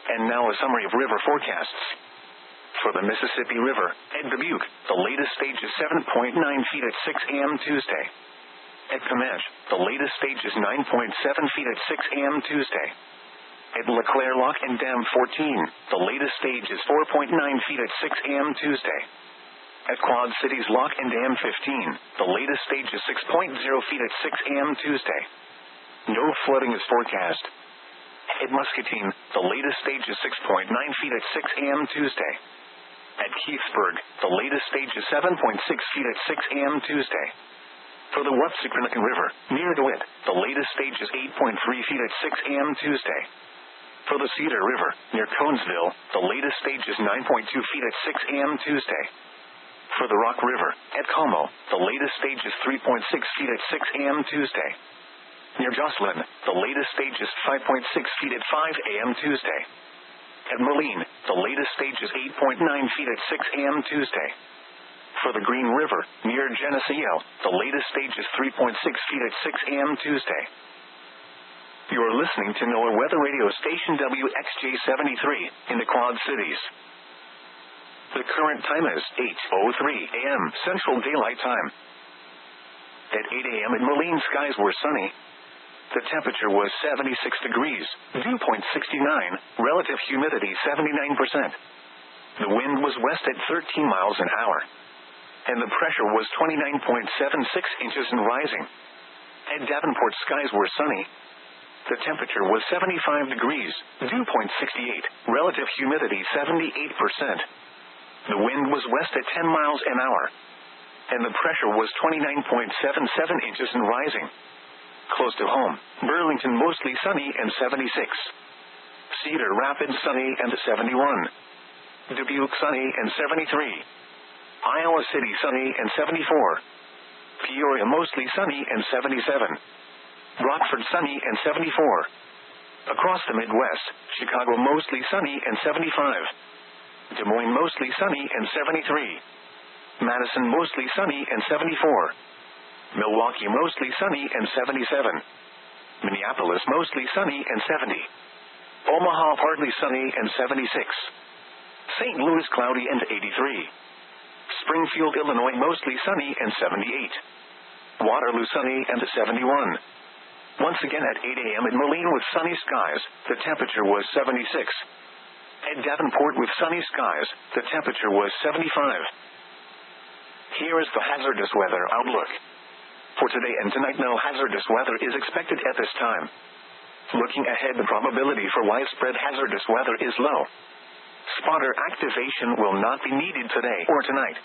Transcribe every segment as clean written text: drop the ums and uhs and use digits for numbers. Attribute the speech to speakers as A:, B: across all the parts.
A: And now a summary of river forecasts. For the Mississippi River, at Dubuque, the latest stage is 7.9 feet at 6 a.m. Tuesday. At Comanche, the latest stage is 9.7 feet at 6 a.m. Tuesday. At LeClaire Lock and Dam 14, the latest stage is 4.9 feet at 6 a.m. Tuesday. At Quad Cities Lock and Dam 15, the latest stage is 6.0 feet at 6 a.m. Tuesday. No flooding is forecast. At Muscatine, the latest stage is 6.9 feet at 6 a.m. Tuesday. At Keithsburg, the latest stage is 7.6 feet at 6 a.m. Tuesday. For the Wapsiquanacan River, near DeWitt, the latest stage is 8.3 feet at 6 a.m. Tuesday. For the Cedar River, near Conesville, the latest stage is 9.2 feet at 6 a.m. Tuesday. For the Rock River, at Como, the latest stage is 3.6 feet at 6 a.m. Tuesday. Near Jocelyn, the latest stage is 5.6 feet at 5 a.m. Tuesday. At Moline, the latest stage is 8.9 feet at 6 a.m. Tuesday. For the Green River, near Geneseo, the latest stage is 3.6 feet at 6 a.m. Tuesday. You are listening to NOAA Weather Radio Station WXJ73 in the Quad Cities. The current time is 8:03 a.m. Central Daylight Time. At 8 a.m. in Moline, skies were sunny. The temperature was 76 degrees, dew point 69, relative humidity 79%. The wind was west at 13 miles an hour. And the pressure was 29.76 inches and rising. At Davenport, skies were sunny. The temperature was 75 degrees, dew point 68, relative humidity 78%. The wind was west at 10 miles an hour. And the pressure was 29.77 inches and rising. Close to home, Burlington mostly sunny and 76. Cedar Rapids sunny and 71. Dubuque sunny and 73. Iowa City sunny and 74. Peoria mostly sunny and 77. Rockford sunny and 74. Across the Midwest, Chicago mostly sunny and 75. Des Moines mostly sunny and 73. Madison mostly sunny and 74. Milwaukee mostly sunny and 77. Minneapolis mostly sunny and 70. Omaha partly sunny and 76. St. Louis cloudy and 83. Springfield, Illinois mostly sunny and 78. Waterloo sunny and 71. Once again at 8 a.m. in Moline with sunny skies, the temperature was 76. At Davenport with sunny skies, the temperature was 75. Here is the hazardous weather outlook. For today and tonight, no hazardous weather is expected at this time. Looking ahead, the probability for widespread hazardous weather is low. Spotter activation will not be needed today or tonight.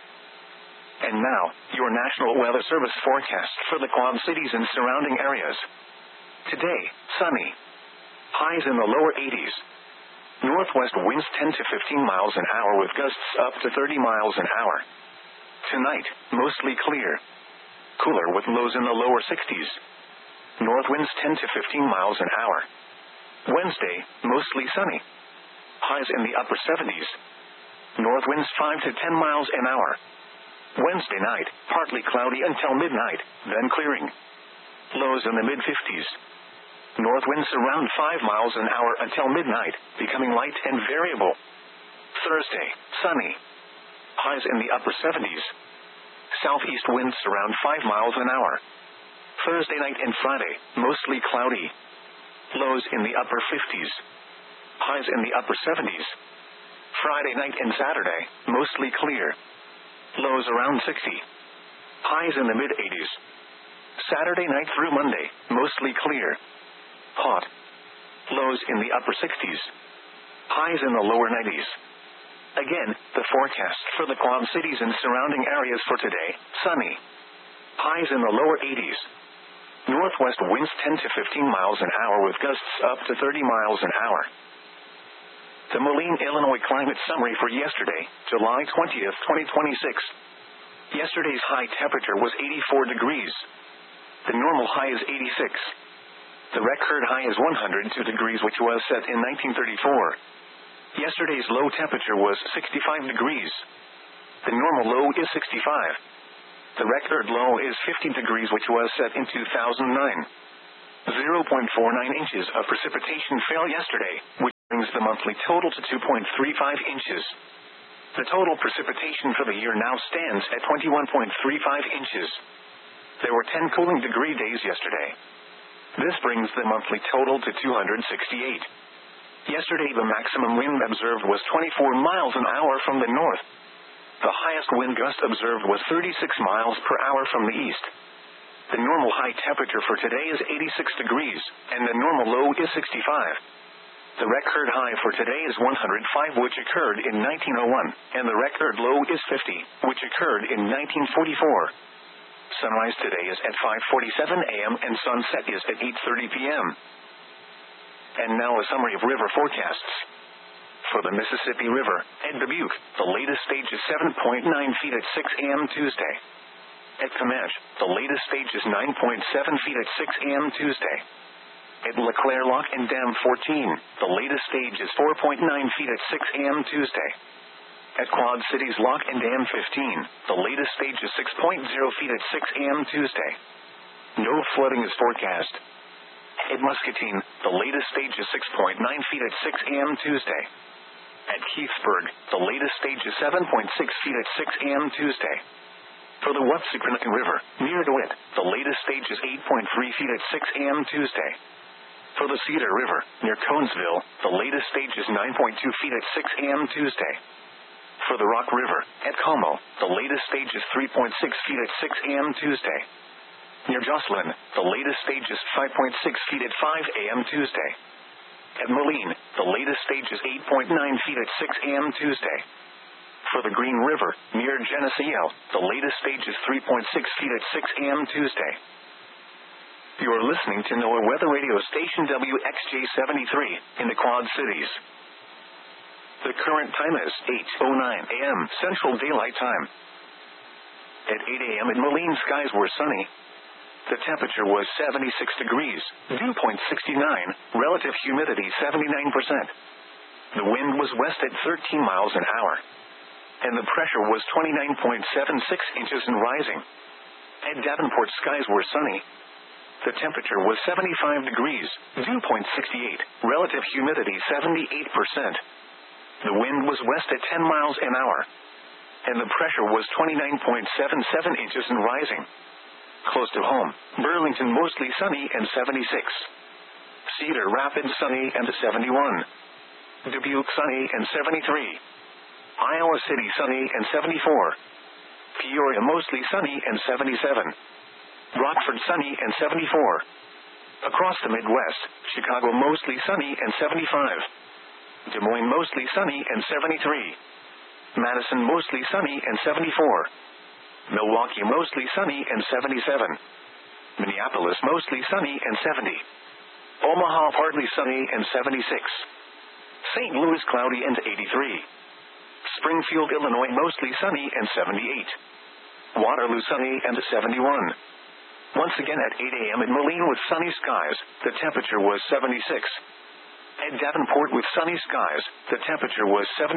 A: And now, your National Weather Service forecast for the Quad Cities and surrounding areas. Today, sunny. Highs in the lower 80s. Northwest winds 10 to 15 miles an hour with gusts up to 30 miles an hour. Tonight, mostly clear. Cooler with lows in the lower 60s. North winds 10 to 15 miles an hour. Wednesday, mostly sunny. Highs in the upper 70s. North winds 5 to 10 miles an hour. Wednesday night, partly cloudy until midnight, then clearing. Lows in the mid-50s. North winds around 5 miles an hour until midnight, becoming light and variable. Thursday, sunny. Highs in the upper 70s. Southeast winds around 5 miles an hour. Thursday night and Friday, mostly cloudy. Lows in the upper 50s. Highs in the upper 70s. Friday night and Saturday, mostly clear. Lows around 60. Highs in the mid-80s. Saturday night through Monday, mostly clear. Hot. Lows in the upper 60s. Highs in the lower 90s. Again, the forecast for the Quad Cities and surrounding areas for today, sunny. Highs in the lower 80s. Northwest winds 10 to 15 miles an hour with gusts up to 30 miles an hour. The Moline, Illinois climate summary for yesterday, July 20th, 2026. Yesterday's high temperature was 84 degrees. The normal high is 86. The record high is 102 degrees, which was set in 1934. Yesterday's low temperature was 65 degrees. The normal low is 65. The record low is 50 degrees, which was set in 2009. 0.49 inches of precipitation fell yesterday, which brings brings the monthly total to 2.35 inches. The total precipitation for the year now stands at 21.35 inches. There were 10 cooling degree days yesterday. This brings the monthly total to 268. Yesterday the maximum wind observed was 24 miles an hour from the north. The highest wind gust observed was 36 miles per hour from the east. The normal high temperature for today is 86 degrees, and the normal low is 65. The record high for today is 105, which occurred in 1901, and the record low is 50, which occurred in 1944. Sunrise today is at 5:47 a.m. and sunset is at 8:30 p.m. And now a summary of river forecasts. For the Mississippi River, at Dubuque, the latest stage is 7.9 feet at 6 a.m. Tuesday. At Comanche, the latest stage is 9.7 feet at 6 a.m. Tuesday. At LeClaire Lock and Dam 14, the latest stage is 4.9 feet at 6 a.m. Tuesday. At Quad Cities Lock and Dam 15, the latest stage is 6.0 feet at 6 a.m. Tuesday. No flooding is forecast. At Muscatine, the latest stage is 6.9 feet at 6 a.m. Tuesday. At Keithsburg, the latest stage is 7.6 feet at 6 a.m. Tuesday. For the Wapsiquanacan River, near DeWitt, the latest stage is 8.3 feet at 6 a.m. Tuesday. For the Cedar River, near Conesville, the latest stage is 9.2 feet at 6 a.m. Tuesday. For the Rock River, at Como, the latest stage is 3.6 feet at 6 a.m. Tuesday. Near Jocelyn, the latest stage is 5.6 feet at 5 a.m. Tuesday. At Moline, the latest stage is 8.9 feet at 6 a.m. Tuesday. For the Green River, near Geneseo, the latest stage is 3.6 feet at 6 a.m. Tuesday. You are listening to NOAA Weather Radio Station WXJ-73 in the Quad Cities. The current time is 8:09 a.m. Central Daylight Time. At 8 a.m. in Moline, skies were sunny. The temperature was 76 degrees, dew point 69, relative humidity 79%. The wind was west at 13 miles an hour. And the pressure was 29.76 inches and rising. At Davenport, skies were sunny. The temperature was 75 degrees, dew point 68, relative humidity 78%. The wind was west at 10 miles an hour. And the pressure was 29.77 inches and rising. Close to home, Burlington mostly sunny and 76. Cedar Rapids sunny and 71. Dubuque sunny and 73. Iowa City sunny and 74. Peoria mostly sunny and 77. Rockford sunny and 74. Across the Midwest, Chicago mostly sunny and 75. Des Moines mostly sunny and 73. Madison mostly sunny and 74. Milwaukee mostly sunny and 77. Minneapolis mostly sunny and 70. Omaha partly sunny and 76. St. Louis cloudy and 83. Springfield, Illinois mostly sunny and 78. Waterloo sunny and 71. Once again at 8 a.m. in Moline with sunny skies, the temperature was 76. At Davenport with sunny skies, the temperature was 75.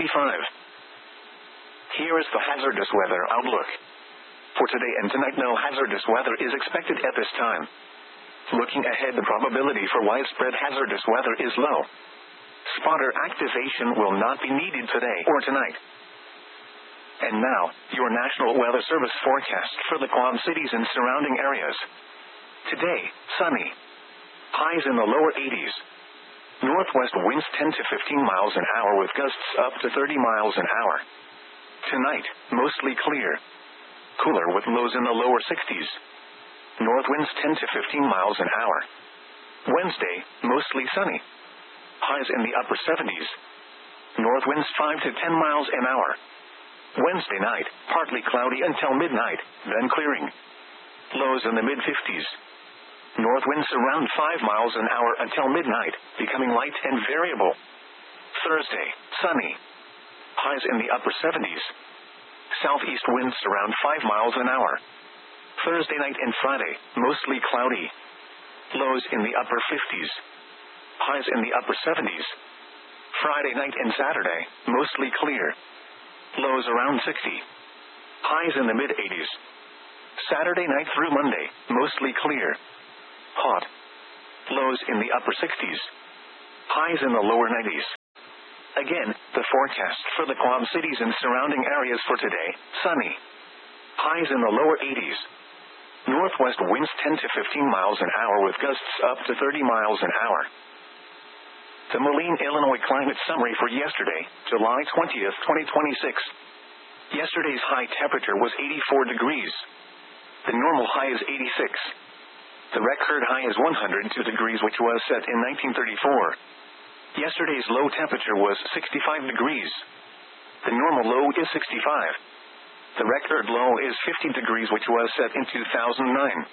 A: Here is the hazardous weather outlook. For today and tonight, no hazardous weather is expected at this time. Looking ahead, the probability for widespread hazardous weather is low. Spotter activation will not be needed today or tonight. And now, your National Weather Service forecast for the Quad Cities and surrounding areas. Today, sunny. Highs in the lower 80s. Northwest winds 10 to 15 miles an hour with gusts up to 30 miles an hour. Tonight, mostly clear. Cooler with lows in the lower 60s. North winds 10 to 15 miles an hour. Wednesday, mostly sunny. Highs in the upper 70s. North winds 5 to 10 miles an hour. Wednesday night, partly cloudy until midnight, then clearing. Lows in the mid-50s. North winds around 5 miles an hour until midnight, becoming light and variable. Thursday, sunny. Highs in the upper 70s. Southeast winds around 5 miles an hour. Thursday night and Friday, mostly cloudy. Lows in the upper 50s. Highs in the upper 70s. Friday night and Saturday, mostly clear. Lows around 60. Highs in the mid-80s. Saturday night through Monday, mostly clear. Hot. Lows in the upper 60s. Highs in the lower 90s. Again, the forecast for the Quad Cities and surrounding areas for today: sunny. Highs in the lower 80s. Northwest winds 10 to 15 miles an hour with gusts up to 30 miles an hour. The Moline, Illinois climate summary for yesterday, July 20th, 2026. Yesterday's high temperature was 84 degrees. The normal high is 86. The record high is 102 degrees, which was set in 1934. Yesterday's low temperature was 65 degrees. The normal low is 65. The record low is 50 degrees, which was set in 2009.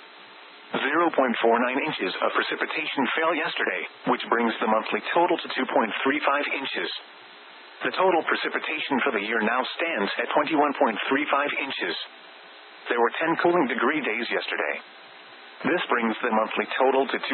A: 0.49 inches of precipitation fell yesterday, which brings the monthly total to 2.35 inches. The total precipitation for the year now stands at 21.35 inches. There were 10 cooling degree days yesterday. This brings the monthly total to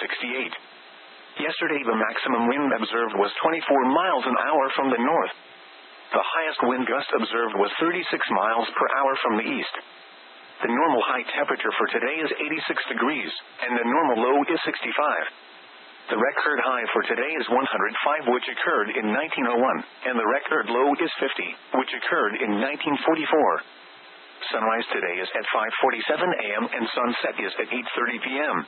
A: 268. Yesterday the maximum wind observed was 24 miles an hour from the north. The highest wind gust observed was 36 miles per hour from the east. The normal high temperature for today is 86 degrees, and the normal low is 65. The record high for today is 105, which occurred in 1901, and the record low is 50, which occurred in 1944. Sunrise today is at 5:47 a.m. and sunset is at 8:30 p.m.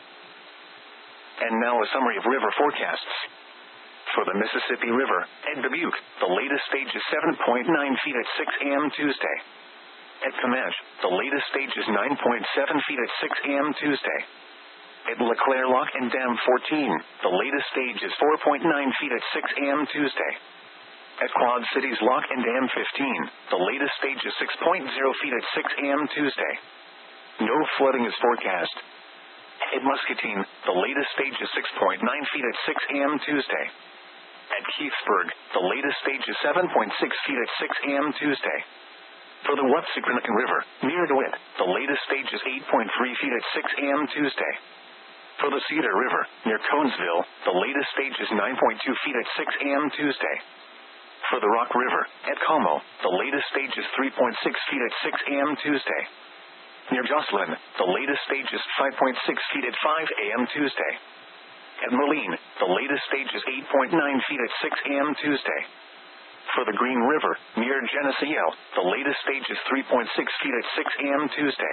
A: And now a summary of river forecasts. For the Mississippi River, at Dubuque, the latest stage is 7.9 feet at 6 a.m. Tuesday. At Comanche, the latest stage is 9.7 feet at 6 a.m. Tuesday. At LeClaire Lock and Dam 14, the latest stage is 4.9 feet at 6 a.m. Tuesday. At Quad Cities Lock and Dam 15, the latest stage is 6.0 feet at 6 a.m. Tuesday. No flooding is forecast. At Muscatine, the latest stage is 6.9 feet at 6 a.m. Tuesday. At Keithsburg, the latest stage is 7.6 feet at 6 a.m. Tuesday. For the Wapsipinicon River, near DeWitt, the latest stage is 8.3 feet at 6 a.m. Tuesday. For the Cedar River, near Conesville, the latest stage is 9.2 feet at 6 a.m. Tuesday. For the Rock River, at Como, the latest stage is 3.6 feet at 6 a.m. Tuesday. Near Jocelyn, the latest stage is 5.6 feet at 5 a.m. Tuesday. At Moline, the latest stage is 8.9 feet at 6 a.m. Tuesday. For the Green River, near Geneseo, the latest stage is 3.6 feet at 6 a.m. Tuesday.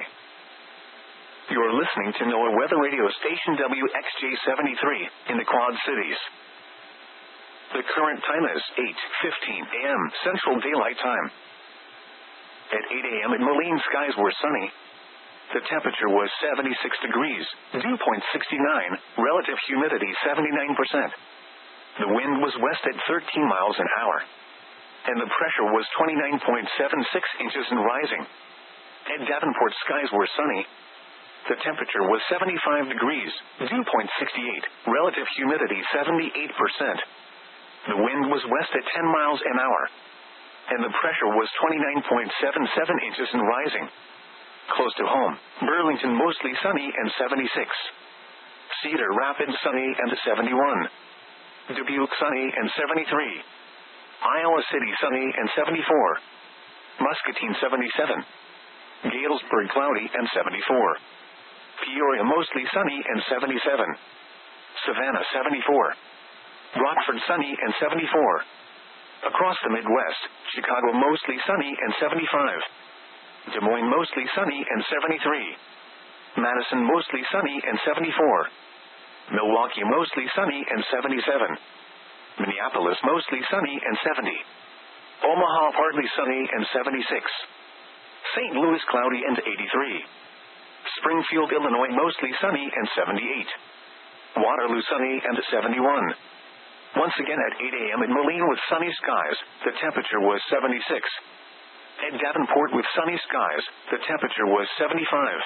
A: You are listening to NOAA Weather Radio Station WXJ73 in the Quad Cities. The current time is 8:15 a.m. Central Daylight Time. At 8 a.m. at Moline, skies were sunny. The temperature was 76 degrees, dew point 69, relative humidity 79%. The wind was west at 13 miles an hour. And the pressure was 29.76 inches and rising. At Davenport, skies were sunny. The temperature was 75 degrees, dew point 68, relative humidity 78%. The wind was west at 10 miles an hour. And the pressure was 29.77 inches and rising. Close to home, Burlington mostly sunny and 76. Cedar Rapids sunny and 71. Dubuque sunny and 73. Iowa City sunny and 74. Muscatine 77. Galesburg cloudy and 74. Peoria mostly sunny and 77. Savannah 74. Rockford sunny and 74. Across the Midwest, Chicago mostly sunny and 75. Des Moines mostly sunny and 73. Madison mostly sunny and 74. Milwaukee mostly sunny and 77. Minneapolis mostly sunny and 70. Omaha partly sunny and 76. St. Louis cloudy and 83. Springfield, Illinois mostly sunny and 78. Waterloo sunny and 71. Once again at 8 a.m. at Moline with sunny skies, the temperature was 76. At Davenport with sunny skies, the temperature was 75.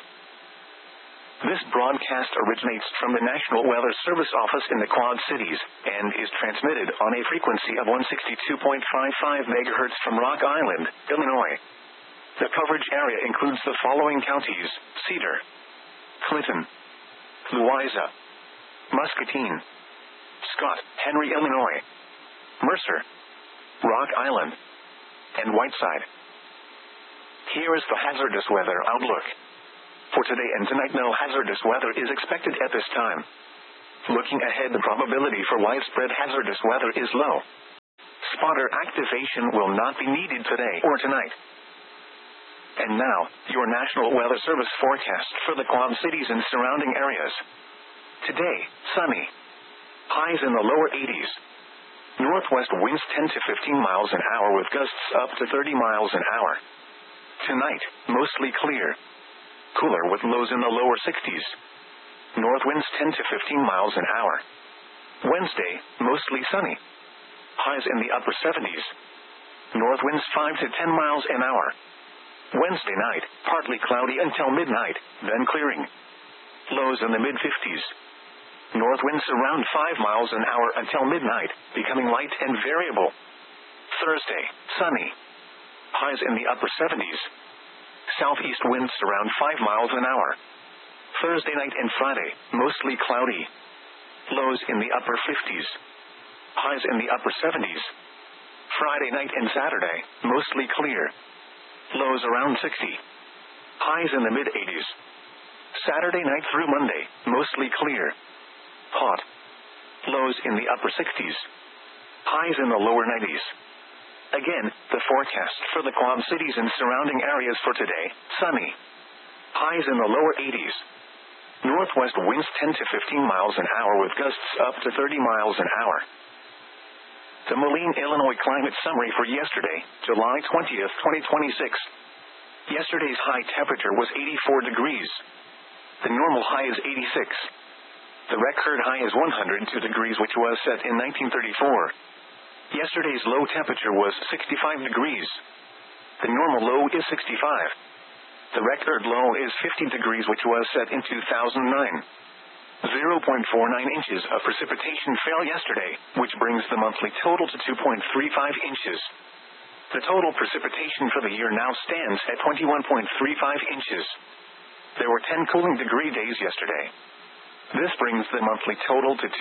A: This broadcast originates from the National Weather Service Office in the Quad Cities, and is transmitted on a frequency of 162.55 MHz from Rock Island, Illinois. The coverage area includes the following counties: Cedar, Clinton, Louisa, Muscatine, Scott, Henry, Illinois, Mercer, Rock Island, and Whiteside. Here is the hazardous weather outlook. For today and tonight, no hazardous weather is expected at this time. Looking ahead, the probability for widespread hazardous weather is low. Spotter activation will not be needed today or tonight. And now, your National Weather Service forecast for the Quad Cities and surrounding areas. Today, sunny. Highs in the lower 80s. Northwest winds 10 to 15 miles an hour with gusts up to 30 miles an hour. Tonight, mostly clear. Cooler with lows in the lower 60s. North winds 10 to 15 miles an hour. Wednesday, mostly sunny. Highs in the upper 70s. North winds 5 to 10 miles an hour. Wednesday night, partly cloudy until midnight, then clearing. Lows in the mid-50s. North winds around 5 miles an hour until midnight, becoming light and variable. Thursday, sunny. Highs in the upper 70s. Southeast winds around 5 miles an hour. Thursday night and Friday, mostly cloudy. Lows in the upper 50s. Highs in the upper 70s. Friday night and Saturday, mostly clear. Lows around 60. Highs in the mid-80s. Saturday night through Monday, mostly clear. Hot. Lows in the upper 60s. Highs in the lower 90s. Again, the forecast for the Quad Cities and surrounding areas for today, sunny. Highs in the lower 80s. Northwest winds 10 to 15 miles an hour with gusts up to 30 miles an hour. The Moline, Illinois climate summary for yesterday, July 20th, 2026. Yesterday's high temperature was 84 degrees. The normal high is 86. The record high is 102 degrees, which was set in 1934. Yesterday's low temperature was 65 degrees. The normal low is 65. The record low is 50 degrees, which was set in 2009. 0.49 inches of precipitation fell yesterday, which brings the monthly total to 2.35 inches. The total precipitation for the year now stands at 21.35 inches. There were 10 cooling degree days yesterday. This brings the monthly total to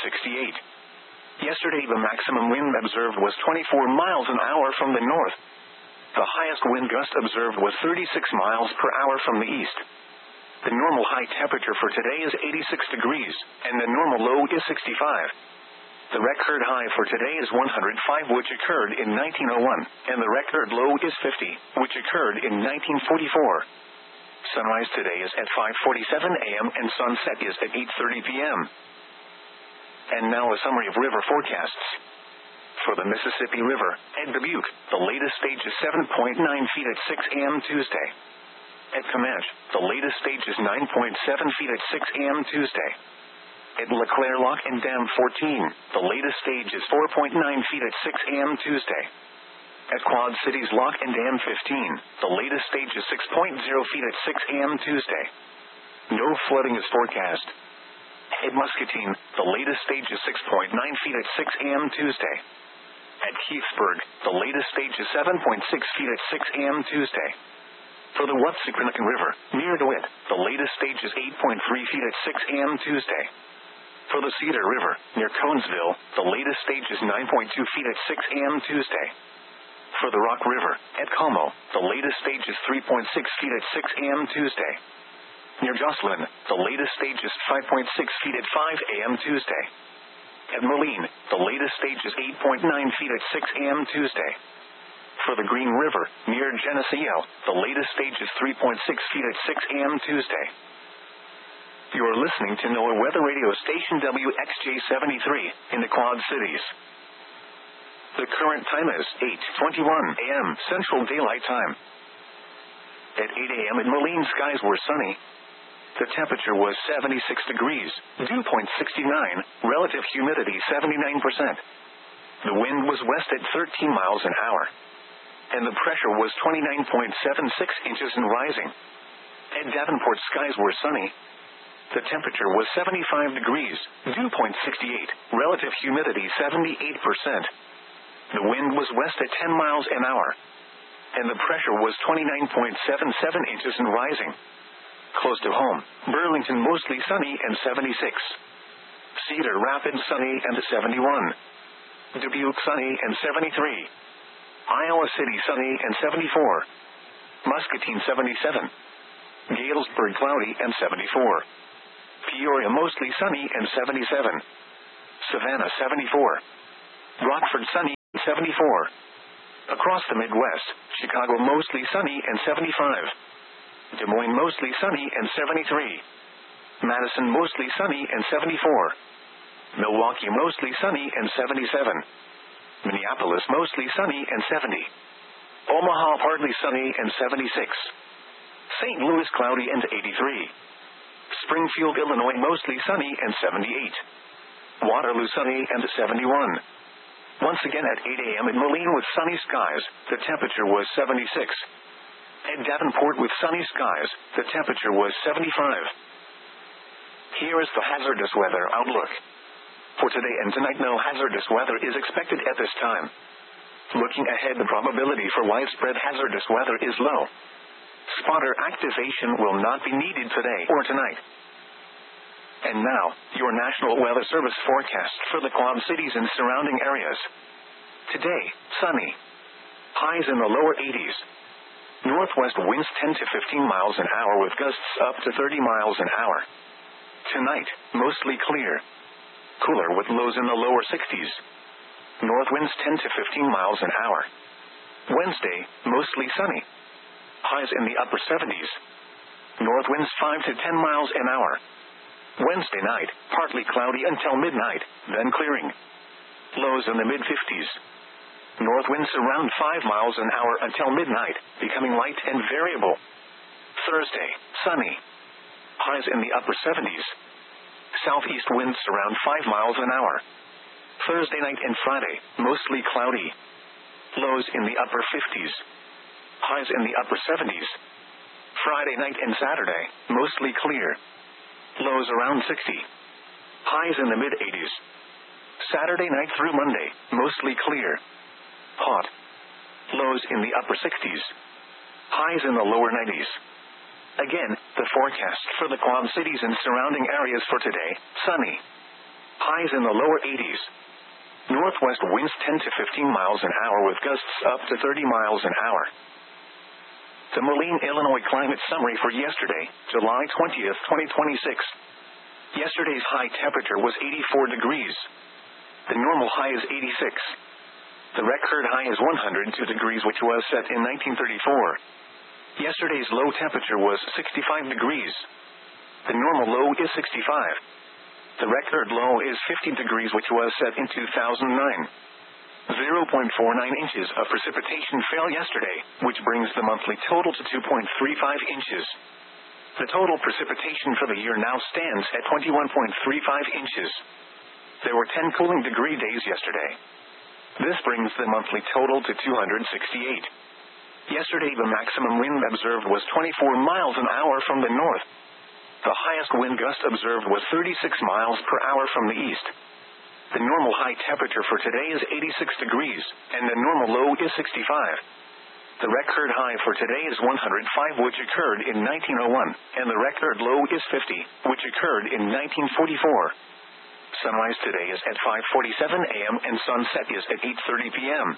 A: 268. Yesterday the maximum wind observed was 24 miles an hour from the north. The highest wind gust observed was 36 miles per hour from the east. The normal high temperature for today is 86 degrees, and the normal low is 65. The record high for today is 105, which occurred in 1901, and the record low is 50, which occurred in 1944. Sunrise today is at 5:47 a.m. and sunset is at 8:30 p.m. And now a summary of river forecasts. For the Mississippi River, at Dubuque, the latest stage is 7.9 feet at 6 a.m. Tuesday. At Comanche, the latest stage is 9.7 feet at 6 a.m. Tuesday. At LeClaire Lock and Dam 14, the latest stage is 4.9 feet at 6 a.m. Tuesday. At Quad Cities Lock and Dam 15, the latest stage is 6.0 feet at 6 a.m. Tuesday. No flooding is forecast. At Muscatine, the latest stage is 6.9 feet at 6 a.m. Tuesday. At Keithsburg, the latest stage is 7.6 feet at 6 a.m. Tuesday. For the Watsicranacan River, near DeWitt, the latest stage is 8.3 feet at 6 a.m. Tuesday. For the Cedar River, near Conesville, the latest stage is 9.2 feet at 6 a.m. Tuesday. For the Rock River, at Como, the latest stage is 3.6 feet at 6 a.m. Tuesday. Near Jocelyn, the latest stage is 5.6 feet at 5 a.m. Tuesday. At Moline, the latest stage is 8.9 feet at 6 a.m. Tuesday. For the Green River, near Geneseo, the latest stage is 3.6 feet at 6 a.m. Tuesday. You are listening to NOAA Weather Radio Station WXJ-73 in the Quad Cities. The current time is 8:21 a.m. Central Daylight Time. At 8 a.m. in Moline, skies were sunny. The temperature was 76 degrees, dew point 69, relative humidity 79%. The wind was west at 13 miles an hour. And the pressure was 29.76 inches and rising. At Davenport, skies were sunny. The temperature was 75 degrees, dew point 68, relative humidity 78%. The wind was west at 10 miles an hour. And the pressure was 29.77 inches and rising. Close to home, Burlington mostly sunny and 76. Cedar Rapids sunny and 71. Dubuque sunny and 73. Iowa City sunny and 74. Muscatine 77. Galesburg cloudy and 74. Peoria mostly sunny and 77. Savannah 74. Rockford sunny and 74. Across the Midwest, Chicago mostly sunny and 75. Des Moines mostly sunny and 73. Madison mostly sunny and 74. Milwaukee mostly sunny and 77. Minneapolis mostly sunny and 70. Omaha partly sunny and 76. St. Louis cloudy and 83. Springfield, Illinois mostly sunny and 78. Waterloo sunny and 71. Once again at 8 a.m. in Moline with sunny skies, the temperature was 76. At Davenport with sunny skies, the temperature was 75. Here is the hazardous weather outlook. For today and tonight, no hazardous weather is expected at this time. Looking ahead, the probability for widespread hazardous weather is low. Spotter activation will not be needed today or tonight. And now, your National Weather Service forecast for the Quad Cities and surrounding areas. Today, sunny. Highs in the lower 80s. Northwest winds 10 to 15 miles an hour with gusts up to 30 miles an hour. Tonight, mostly clear. Cooler with lows in the lower 60s. North winds 10 to 15 miles an hour. Wednesday, mostly sunny. Highs in the upper 70s. North winds 5 to 10 miles an hour. Wednesday night, partly cloudy until midnight, then clearing. Lows in the mid-50s. North winds around 5 miles an hour until midnight, becoming light and variable. Thursday, sunny. Highs in the upper 70s. Southeast winds around 5 miles an hour. Thursday night and Friday, mostly cloudy. Lows in the upper 50s. Highs in the upper 70s. Friday night and Saturday, mostly clear. Lows around 60. Highs in the mid-80s. Saturday night through Monday, mostly clear. Hot. Lows in the upper 60s. Highs in the lower 90s. Again, the forecast for the Quad Cities and surrounding areas for today, sunny. Highs in the lower 80s. Northwest winds 10 to 15 miles an hour with gusts up to 30 miles an hour. The Moline, Illinois climate summary for yesterday, July 20th, 2026. Yesterday's high temperature was 84 degrees. The normal high is 86. The record high is 102 degrees, which was set in 1934. Yesterday's low temperature was 65 degrees. The normal low is 65. The record low is 50 degrees, which was set in 2009. 0.49 inches of precipitation fell yesterday, which brings the monthly total to 2.35 inches. The total precipitation for the year now stands at 21.35 inches. There were 10 cooling degree days yesterday. This brings the monthly total to 268. Yesterday, the maximum wind observed was 24 miles an hour from the north. The highest wind gust observed was 36 miles per hour from the east. The normal high temperature for today is 86 degrees, and the normal low is 65. The record high for today is 105, which occurred in 1901, and the record low is 50, which occurred in 1944. Sunrise today is at 5:47 a.m. and sunset is at 8:30 p.m.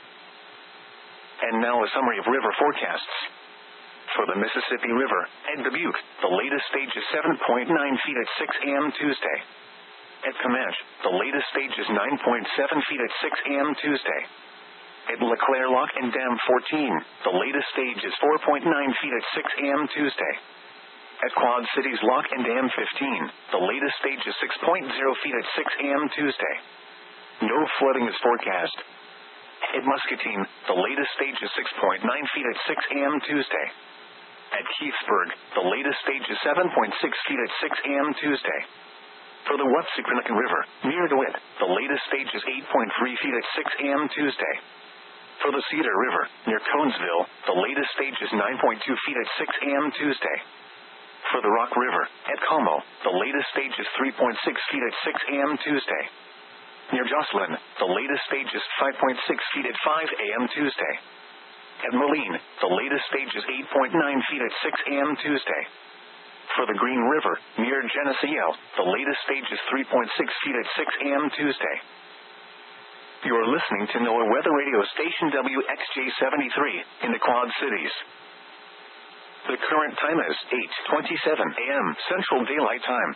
A: And now a summary of river forecasts. For the Mississippi River, at Dubuque, the latest stage is 7.9 feet at 6 a.m. Tuesday. At Comanche, the latest stage is 9.7 feet at 6 a.m. Tuesday. At LeClaire Lock and Dam 14, the latest stage is 4.9 feet at 6 a.m. Tuesday. At Quad Cities Lock and Dam 15, the latest stage is 6.0 feet at 6 a.m. Tuesday. No flooding is forecast. At Muscatine, the latest stage is 6.9 feet at 6 a.m. Tuesday. At Keithsburg, the latest stage is 7.6 feet at 6 a.m. Tuesday. For the Wapsipinicon River, near DeWitt, the latest stage is 8.3 feet at 6 a.m. Tuesday. For the Cedar River, near Conesville, the latest stage is 9.2 feet at 6 a.m. Tuesday. For the Rock River, at Como, the latest stage is 3.6 feet at 6 a.m. Tuesday. Near Jocelyn, the latest stage is 5.6 feet at 5 a.m. Tuesday. At Moline, the latest stage is 8.9 feet at 6 a.m. Tuesday. For the Green River, near Geneseo, the latest stage is 3.6 feet at 6 a.m. Tuesday. You are listening to NOAA Weather Radio Station WXJ73 in the Quad Cities. The current time is 8:27 a.m. Central Daylight Time.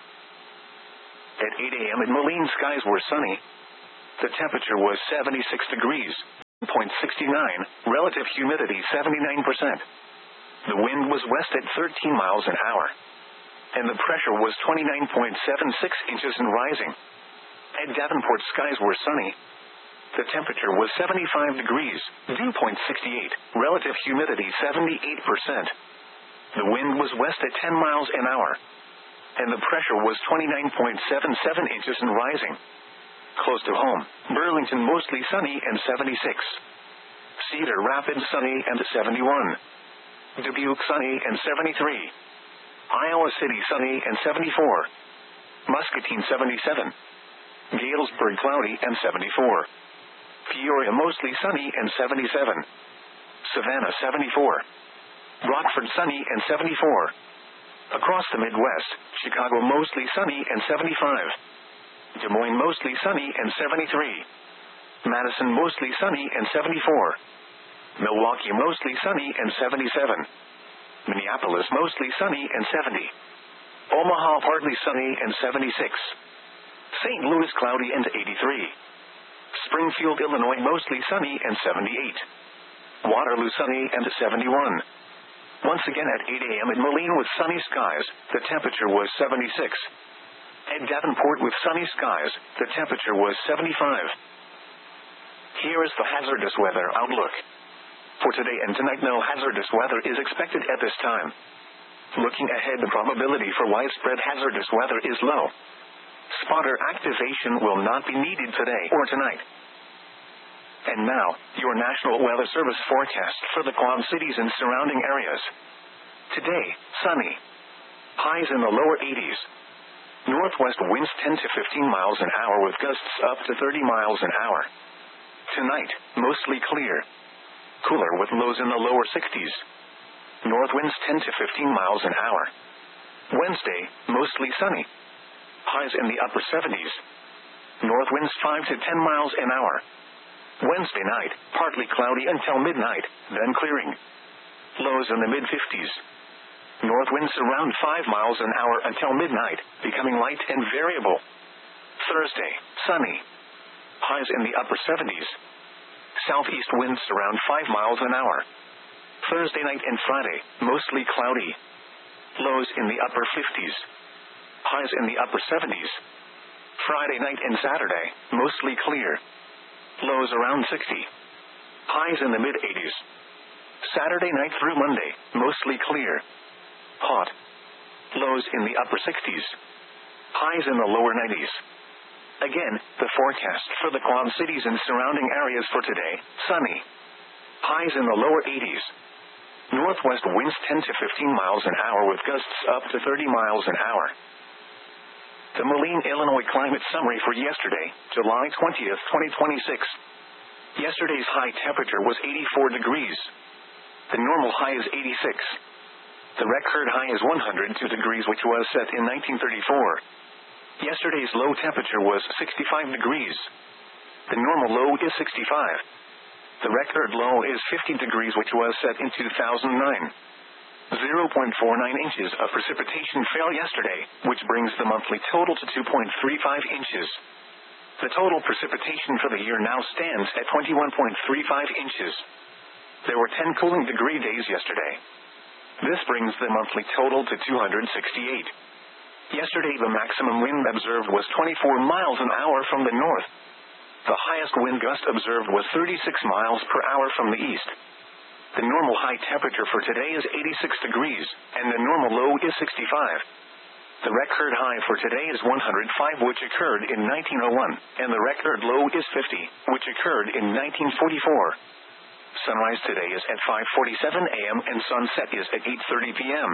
A: At 8 a.m. in Moline, skies were sunny. The temperature was 76 degrees. 0.69, relative humidity 79%. The wind was west at 13 miles an hour. And the pressure was 29.76 inches and rising. At Davenport, skies were sunny. The temperature was 75 degrees, dew point 68, relative humidity 78%. The wind was west at 10 miles an hour. And the pressure was 29.77 inches and rising. Close to home, Burlington mostly sunny and 76. Cedar Rapids sunny and 71. Dubuque sunny and 73. Iowa City sunny and 74. Muscatine 77. Galesburg cloudy and 74. Peoria mostly sunny and 77. Savannah 74. Rockford sunny and 74. Across the Midwest, Chicago mostly sunny and 75. Des Moines mostly sunny and 73. Madison mostly sunny and 74. Milwaukee mostly sunny and 77. Minneapolis mostly sunny and 70. Omaha partly sunny and 76. St. Louis cloudy and 83. Springfield, Illinois mostly sunny and 78. Waterloo sunny and 71. Once again at 8 a.m. in Moline with sunny skies, the temperature was 76. At Davenport with sunny skies, the temperature was 75. Here is the hazardous weather outlook. For today and tonight, no hazardous weather is expected at this time. Looking ahead, the probability for widespread hazardous weather is low. Spotter activation will not be needed today or tonight. And now, your National Weather Service forecast for the Quad Cities and surrounding areas. Today, sunny. Highs in the lower 80s. Northwest winds 10 to 15 miles an hour with gusts up to 30 miles an hour. Tonight, mostly clear. Cooler with lows in the lower 60s. North winds 10 to 15 miles an hour. Wednesday, mostly sunny. Highs in the upper 70s. North winds 5 to 10 miles an hour. Wednesday night, partly cloudy until midnight, then clearing. Lows in the mid-50s. North winds around 5 miles an hour until midnight, becoming light and variable. Thursday, sunny. Highs in the upper 70s. Southeast winds around 5 miles an hour. Thursday night and Friday, mostly cloudy. Lows in the upper 50s. Highs in the upper 70s. Friday night and Saturday, mostly clear. Lows around 60. Highs in the mid-80s. Saturday night through Monday, mostly clear. Hot. Lows in the upper 60s. Highs in the lower 90s. Again, the forecast for the Quad Cities and surrounding areas for today, sunny. Highs in the lower 80s. Northwest winds 10 to 15 miles an hour with gusts up to 30 miles an hour. The Moline, Illinois climate summary for yesterday, July 20th, 2026. Yesterday's high temperature was 84 degrees. The normal high is 86. The record high is 102 degrees, which was set in 1934. Yesterday's low temperature was 65 degrees. The normal low is 65. The record low is 50 degrees, which was set in 2009. 0.49 inches of precipitation fell yesterday, which brings the monthly total to 2.35 inches. The total precipitation for the year now stands at 21.35 inches. There were 10 cooling degree days yesterday. This brings the monthly total to 268. Yesterday, the maximum wind observed was 24 miles an hour from the north. The highest wind gust observed was 36 miles per hour from the east. The normal high temperature for today is 86 degrees, and the normal low is 65. The record high for today is 105, which occurred in 1901, and the record low is 50, which occurred in 1944. Sunrise today is at 5:47 a.m. and sunset is at 8:30 p.m.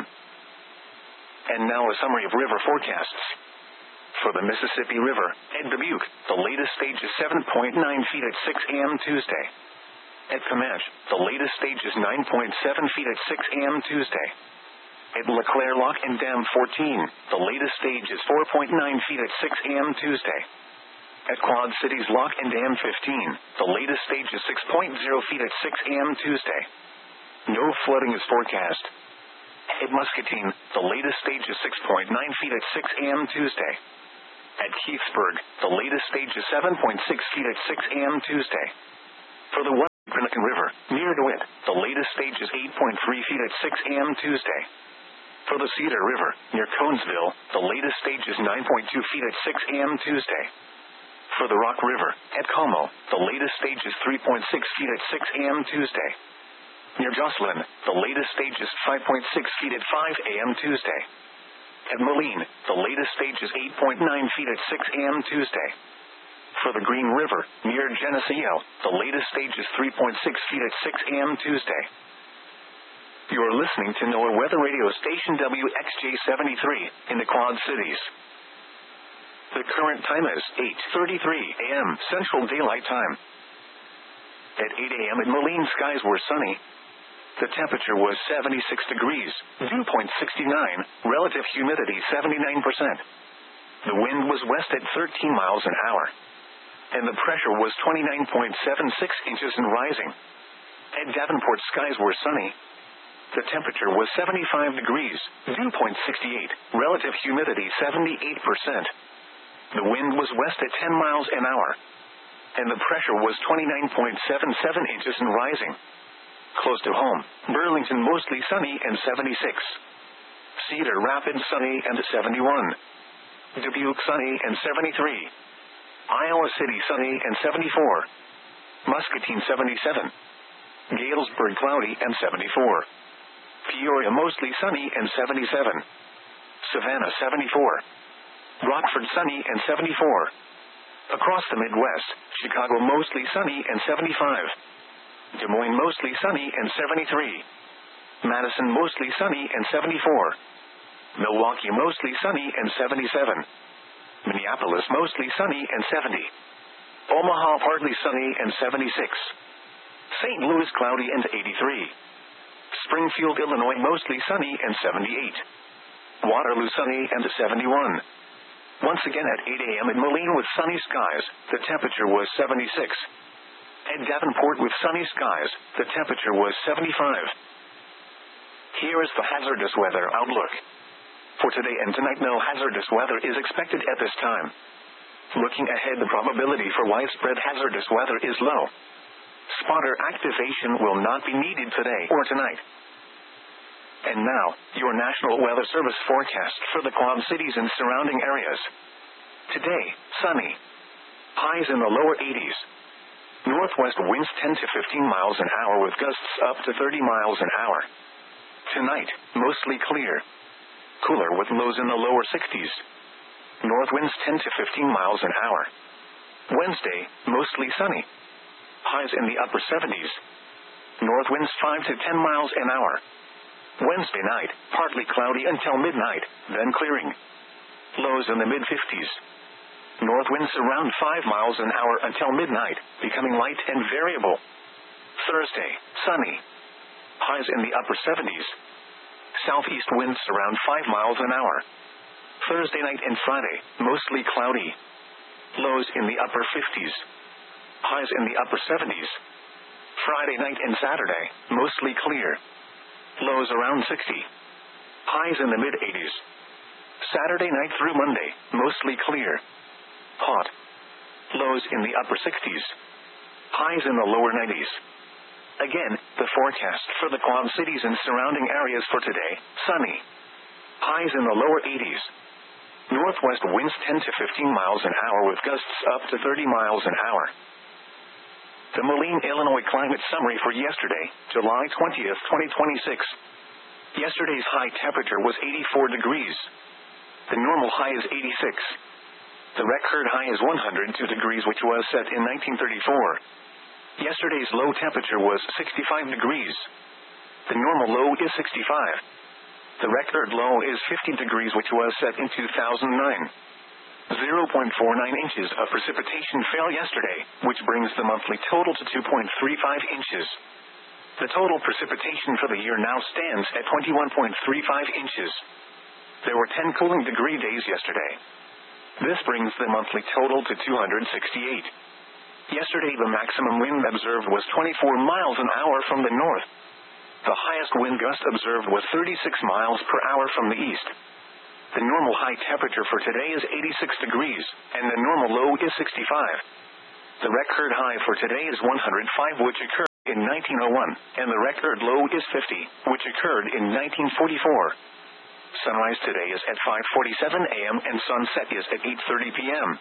A: And now a summary of river forecasts. For the Mississippi River, at Dubuque, the latest stage is 7.9 feet at 6 a.m. Tuesday. At Comanche, the latest stage is 9.7 feet at 6 a.m. Tuesday. At LeClaire Lock and Dam 14, the latest stage is 4.9 feet at 6 a.m. Tuesday. At Quad Cities Lock and Dam 15, the latest stage is 6.0 feet at 6 a.m. Tuesday. No flooding is forecast. At Muscatine, the latest stage is 6.9 feet at 6 a.m. Tuesday. At Keithsburg, the latest stage is 7.6 feet at 6 a.m. Tuesday. For the Pinnakin River, near DeWitt. The latest stage is 8.3 feet at 6 a.m. Tuesday. For the Cedar River, near Conesville, the latest stage is 9.2 feet at 6 a.m. Tuesday. For the Rock River, at Como, the latest stage is 3.6 feet at 6 a.m. Tuesday. Near Jocelyn, the latest stage is 5.6 feet at 5 a.m. Tuesday. At Moline, the latest stage is 8.9 feet at 6 a.m. Tuesday. For the Green River, near Geneseo, the latest stage is 3.6 feet at 6 a.m. Tuesday. You are listening to NOAA Weather Radio Station WXJ73 in the Quad Cities. The current time is 8:33 a.m. Central Daylight Time. At 8 a.m. at Moline, skies were sunny. The temperature was 76 degrees, dew point 69, relative humidity 79%. The wind was west at 13 miles an hour. And the pressure was 29.76 inches and rising. At Davenport, skies were sunny. The temperature was 75 degrees, dew point 68, relative humidity 78%. The wind was west at 10 miles an hour. And the pressure was 29.77 inches and rising. Close to home, Burlington mostly sunny and 76. Cedar Rapids sunny and 71. Dubuque sunny and 73. Iowa City sunny and 74. Muscatine 77. Galesburg cloudy and 74. Peoria mostly sunny and 77. Savannah 74. Rockford sunny and 74. Across the Midwest, Chicago mostly sunny and 75. Des Moines mostly sunny and 73. Madison mostly sunny and 74. Milwaukee mostly sunny and 77. Minneapolis mostly sunny and 70. Omaha partly sunny and 76. St. Louis cloudy and 83. Springfield, Illinois mostly sunny and 78. Waterloo sunny and 71. Once again at 8 a.m. at Moline with sunny skies, the temperature was 76. At Davenport with sunny skies, the temperature was 75. Here is the hazardous weather outlook. For today and tonight, no hazardous weather is expected at this time. Looking ahead, the probability for widespread hazardous weather is low. Spotter activation will not be needed today or tonight. And now, your National Weather Service forecast for the Quad Cities and surrounding areas. Today, sunny. Highs in the lower 80s. Northwest winds 10 to 15 miles an hour with gusts up to 30 miles an hour. Tonight, mostly clear. Cooler with lows in the lower 60s. North winds 10 to 15 miles an hour. Wednesday, mostly sunny. Highs in the upper 70s. North winds 5 to 10 miles an hour. Wednesday night, partly cloudy until midnight, then clearing. Lows in the mid-50s. North winds around 5 miles an hour until midnight, becoming light and variable. Thursday, sunny. Highs in the upper 70s. Southeast winds around 5 miles an hour. Thursday night and Friday, mostly cloudy. Lows in the upper 50s. Highs in the upper 70s. Friday night and Saturday, mostly clear. Lows around 60. Highs in the mid-80s. Saturday night through Monday, mostly clear. Hot. Lows in the upper 60s. Highs in the lower 90s. Again, the forecast for the Quad Cities and surrounding areas for today, sunny. Highs in the lower 80s. Northwest winds 10 to 15 miles an hour with gusts up to 30 miles an hour. The Moline, Illinois climate summary for yesterday, July 20th, 2026. Yesterday's high temperature was 84 degrees. The normal high is 86. The record high is 102 degrees, which was set in 1934. Yesterday's low temperature was 65 degrees. The normal low is 65. The record low is 50 degrees, which was set in 2009. 0.49 inches of precipitation fell yesterday, which brings the monthly total to 2.35 inches. The total precipitation for the year now stands at 21.35 inches. There were 10 cooling degree days yesterday. This brings the monthly total to 268. Yesterday, the maximum wind observed was 24 miles an hour from the north. The highest wind gust observed was 36 miles per hour from the east. The normal high temperature for today is 86 degrees, and the normal low is 65. The record high for today is 105, which occurred in 1901, and the record low is 50, which occurred in 1944. Sunrise today is at 5:47 a.m. and sunset is at 8:30 p.m.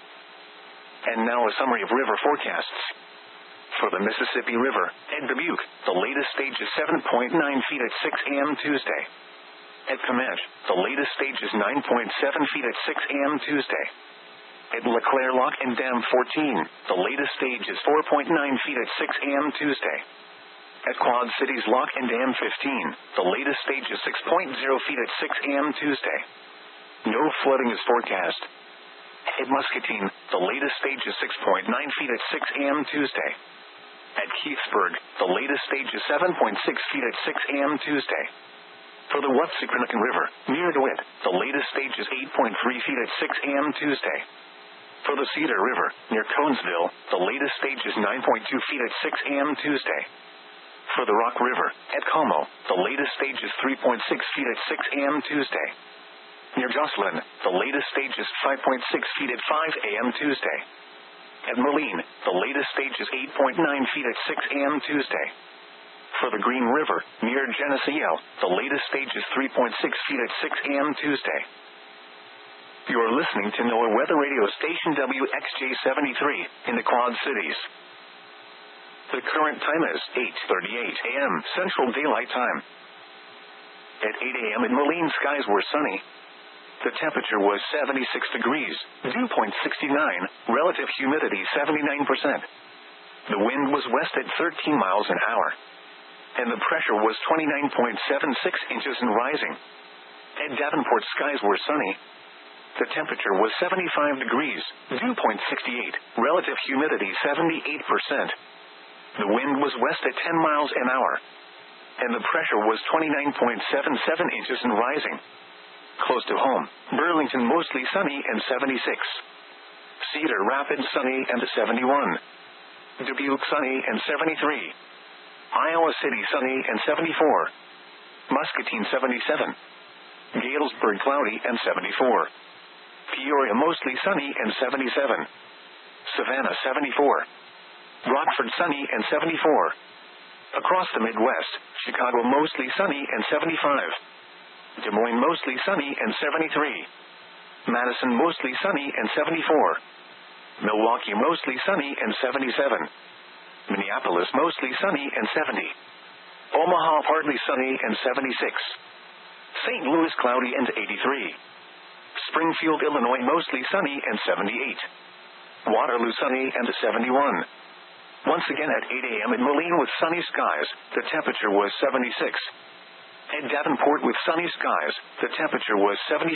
A: And now a summary of river forecasts. For the Mississippi River, at Dubuque, the latest stage is 7.9 feet at 6 a.m. Tuesday. At Comanche, the latest stage is 9.7 feet at 6 a.m. Tuesday. At LeClaire Lock and Dam 14, the latest stage is 4.9 feet at 6 a.m. Tuesday. At Quad Cities Lock and Dam 15, the latest stage is 6.0 feet at 6 a.m. Tuesday. No flooding is forecast. At Muscatine, the latest stage is 6.9 feet at 6 a.m. Tuesday. At Keithsburg, the latest stage is 7.6 feet at 6 a.m. Tuesday. For the Watsicranacan River, near DeWitt, the latest stage is 8.3 feet at 6 a.m. Tuesday. For the Cedar River, near Conesville, the latest stage is 9.2 feet at 6 a.m. Tuesday. For the Rock River, at Como, the latest stage is 3.6 feet at 6 a.m. Tuesday. Near Jocelyn, the latest stage is 5.6 feet at 5 a.m. Tuesday. At Moline, the latest stage is 8.9 feet at 6 a.m. Tuesday. For the Green River, near Geneseo, the latest stage is 3.6 feet at 6 a.m. Tuesday. You are listening to NOAA Weather Radio Station WXJ-73 in the Quad Cities. The current time is 8:38 a.m. Central Daylight Time. At 8 a.m. in Moline, skies were sunny. The temperature was 76 degrees, dew point 69, relative humidity 79%. The wind was west at 13 miles an hour. And the pressure was 29.76 inches and rising. At Davenport, skies were sunny. The temperature was 75 degrees, dew point 68, relative humidity 78%. The wind was west at 10 miles an hour. And the pressure was 29.77 inches and rising. Close to home, Burlington mostly sunny and 76. Cedar Rapids sunny and 71. Dubuque sunny and 73. Iowa City sunny and 74. Muscatine 77. Galesburg cloudy and 74. Peoria mostly sunny and 77. Savannah 74. Rockford sunny and 74. Across the Midwest, Chicago mostly sunny and 75. Des Moines mostly sunny and 73. Madison mostly sunny and 74. Milwaukee mostly sunny and 77. Minneapolis mostly sunny and 70. Omaha partly sunny and 76. St. Louis cloudy and 83. Springfield, Illinois mostly sunny and 78. Waterloo sunny and 71. Once again at 8 a.m. in Moline with sunny skies, the temperature was 76. At Davenport with sunny skies, the temperature was 75.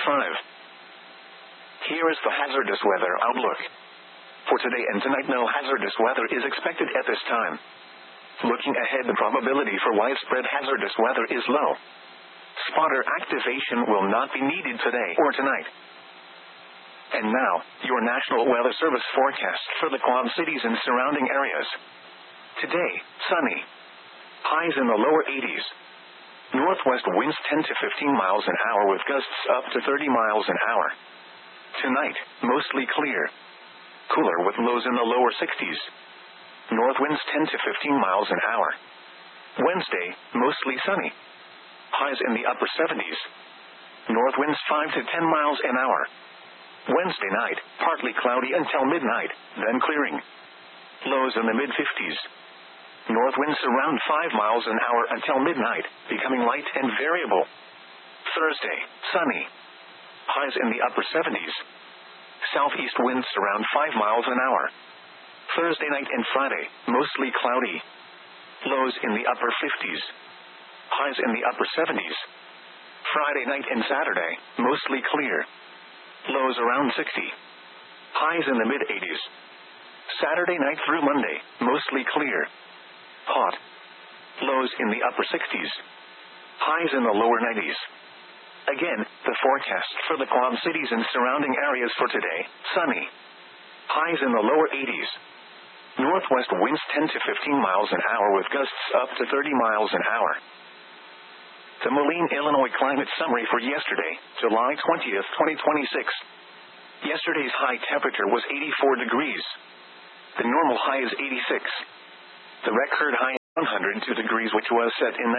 A: Here is the hazardous weather outlook. For today and tonight, no hazardous weather is expected at this time. Looking ahead, the probability for widespread hazardous weather is low. Spotter activation will not be needed today or tonight. And now, your National Weather Service forecast for the Quad Cities and surrounding areas. Today, sunny. Highs in the lower 80s. Northwest winds 10 to 15 miles an hour with gusts up to 30 miles an hour. Tonight, mostly clear. Cooler with lows in the lower 60s. North winds 10 to 15 miles an hour. Wednesday, mostly sunny. Highs in the upper 70s. North winds 5 to 10 miles an hour. Wednesday night, partly cloudy until midnight, then clearing. Lows in the mid-50s. North winds around 5 miles an hour until midnight, becoming light and variable. Thursday, sunny. Highs in the upper 70s. Southeast winds around 5 miles an hour. Thursday night and Friday, mostly cloudy. Lows in the upper 50s. Highs in the upper 70s. Friday night and Saturday, mostly clear. Lows around 60. Highs in the mid-80s. Saturday night through Monday, mostly clear. Hot. Lows in the upper 60s. Highs in the lower 90s. Again, the forecast for the Quad Cities and surrounding areas for today, sunny. Highs in the lower 80s. Northwest winds 10 to 15 miles an hour with gusts up to 30 miles an hour. The Moline, Illinois climate summary for yesterday, July 20th, 2026. Yesterday's high temperature was 84 degrees. The normal high is 86. The record high 102 degrees, which was set in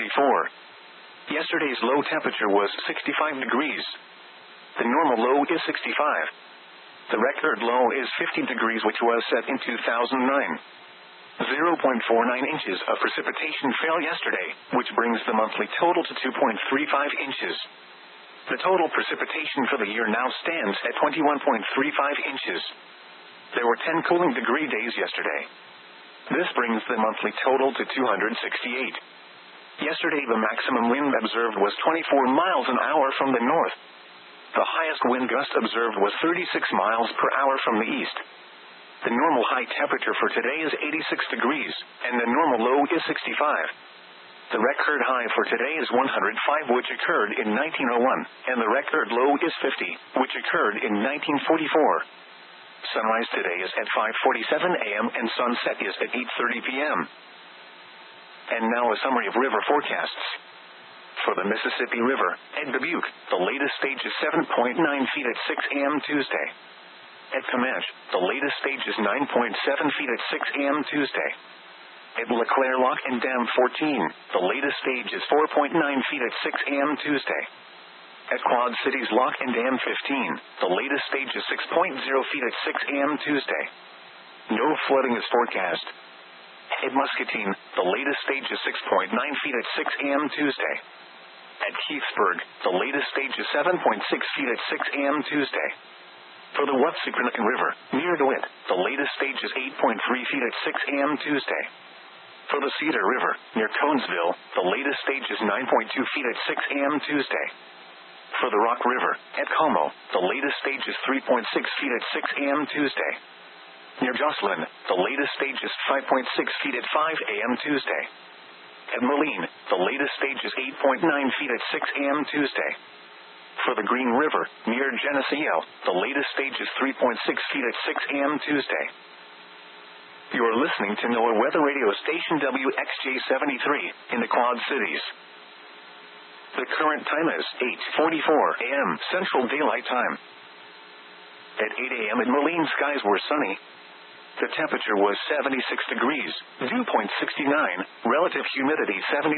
A: 1934. Yesterday's low temperature was 65 degrees. The normal low is 65. The record low is 50 degrees, which was set in 2009. 0.49 inches of precipitation fell yesterday, which brings the monthly total to 2.35 inches. The total precipitation for the year now stands at 21.35 inches. There were 10 cooling degree days yesterday. This brings the monthly total to 268. Yesterday the maximum wind observed was 24 miles an hour from the north. The highest wind gust observed was 36 miles per hour from the east. The normal high temperature for today is 86 degrees, and the normal low is 65. The record high for today is 105, which occurred in 1901, and the record low is 50, which occurred in 1944. Sunrise today is at 5:47 a.m. and sunset is at 8:30 p.m. And now a summary of river forecasts. For the Mississippi River, at Dubuque, the latest stage is 7.9 feet at 6 a.m. Tuesday. At Comanche, the latest stage is 9.7 feet at 6 a.m. Tuesday. At LeClaire Lock and Dam 14, the latest stage is 4.9 feet at 6 a.m. Tuesday. At Quad Cities Lock and Dam 15, the latest stage is 6.0 feet at 6 a.m. Tuesday. No flooding is forecast. At Muscatine, the latest stage is 6.9 feet at 6 a.m. Tuesday. At Keithsburg, the latest stage is 7.6 feet at 6 a.m. Tuesday. For the Wapsipinicon River, near DeWitt, the latest stage is 8.3 feet at 6 a.m. Tuesday. For the Cedar River, near Conesville, the latest stage is 9.2 feet at 6 a.m. Tuesday. For the Rock River, at Como, the latest stage is 3.6 feet at 6 a.m. Tuesday. Near Jocelyn, the latest stage is 5.6 feet at 5 a.m. Tuesday. At Moline, the latest stage is 8.9 feet at 6 a.m. Tuesday. For the Green River, near Geneseo, the latest stage is 3.6 feet at 6 a.m. Tuesday. You are listening to NOAA Weather Radio Station WXJ-73 in the Quad Cities. The current time is 8:44 a.m. Central Daylight Time. At 8 a.m. in Moline, skies were sunny. The temperature was 76 degrees, dew point 69, relative humidity 79%.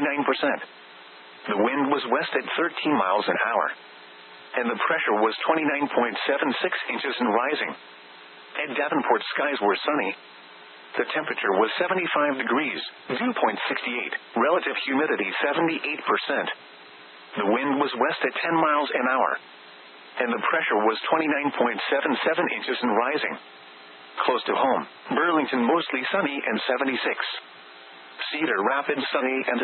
A: The wind was west at 13 miles an hour. And the pressure was 29.76 inches and rising. At Davenport, skies were sunny. The temperature was 75 degrees, dew point 68, relative humidity 78%. The wind was west at 10 miles an hour. And the pressure was 29.77 inches and rising. Close to home, Burlington mostly sunny and 76. Cedar Rapids sunny and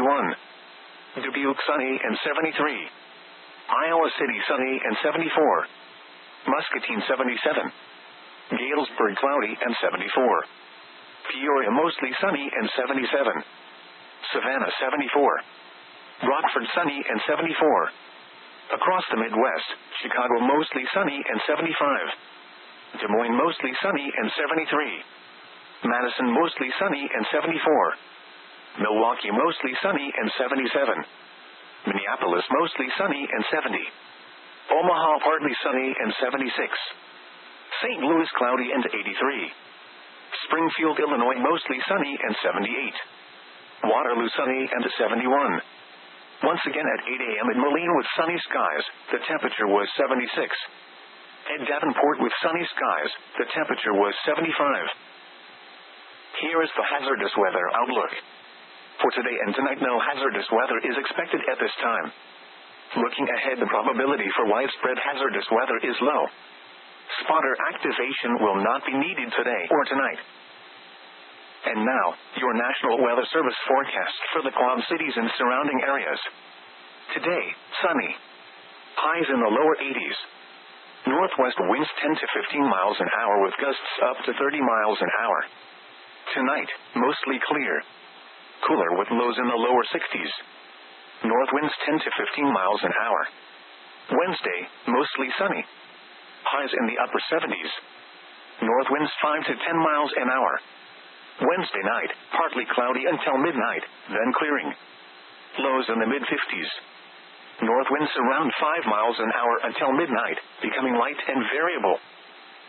A: 71. Dubuque sunny and 73. Iowa City sunny and 74. Muscatine 77. Galesburg cloudy and 74. Peoria mostly sunny and 77. Savannah 74. Rockford sunny and 74. Across the Midwest, Chicago mostly sunny and 75. Des Moines mostly sunny and 73. Madison mostly sunny and 74. Milwaukee mostly sunny and 77. Minneapolis mostly sunny and 70. Omaha partly sunny and 76. St. Louis cloudy and 83. Springfield, Illinois mostly sunny and 78. Waterloo sunny and 71. Once again at 8 a.m. in Moline with sunny skies, the temperature was 76. At Davenport with sunny skies, the temperature was 75. Here is the hazardous weather outlook. For today and tonight, no hazardous weather is expected at this time. Looking ahead, the probability for widespread hazardous weather is low. Spotter activation will not be needed today or tonight. And now, your National Weather Service forecast for the Quad Cities and surrounding areas. Today, sunny. Highs in the lower 80s. Northwest winds 10 to 15 miles an hour with gusts up to 30 miles an hour. Tonight, mostly clear. Cooler with lows in the lower 60s. North winds 10 to 15 miles an hour. Wednesday, mostly sunny. Highs in the upper 70s. North winds 5 to 10 miles an hour. Wednesday night, partly cloudy until midnight, then clearing. Lows in the mid-50s. North winds around 5 miles an hour until midnight, becoming light and variable.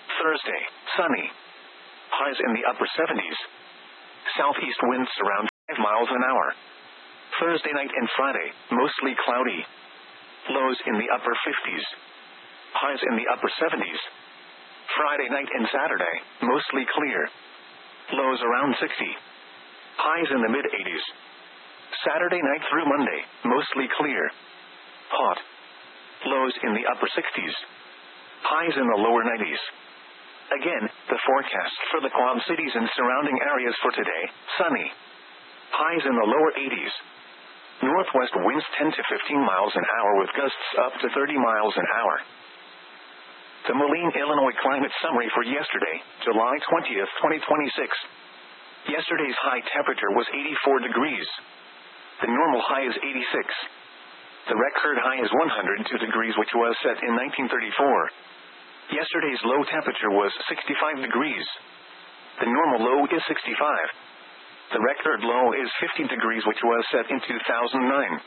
A: Thursday, sunny. Highs in the upper 70s. Southeast winds around miles an hour. Thursday night and Friday, mostly cloudy. Lows in the upper 50s. Highs in the upper 70s. Friday night and Saturday, mostly clear. Lows around 60. Highs in the mid-80s. Saturday night through Monday, mostly clear. Hot. Lows in the upper 60s. Highs in the lower 90s. Again, the forecast for the Quad Cities and surrounding areas for today, sunny. Highs in the lower 80s. Northwest winds 10 to 15 miles an hour with gusts up to 30 miles an hour. The Moline, Illinois climate summary for yesterday, July 20th, 2026. Yesterday's high temperature was 84 degrees. The normal high is 86. The record high is 102 degrees, which was set in 1934. Yesterday's low temperature was 65 degrees. The normal low is 65. The record low is 50 degrees, which was set in 2009.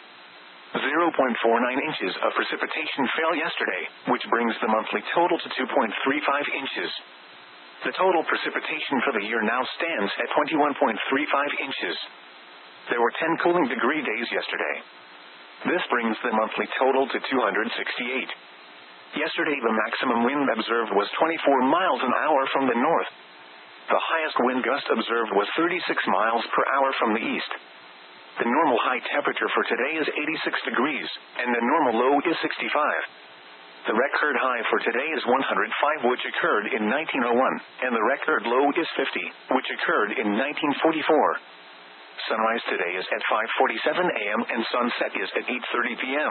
A: 0.49 inches of precipitation fell yesterday, which brings the monthly total to 2.35 inches. The total precipitation for the year now stands at 21.35 inches. There were 10 cooling degree days yesterday. This brings the monthly total to 268. Yesterday the maximum wind observed was 24 miles an hour from the north. The highest wind gust observed was 36 miles per hour from the east. The normal high temperature for today is 86 degrees, and the normal low is 65. The record high for today is 105, which occurred in 1901, and the record low is 50, which occurred in 1944. Sunrise today is at 5:47 a.m. and sunset is at 8:30 p.m.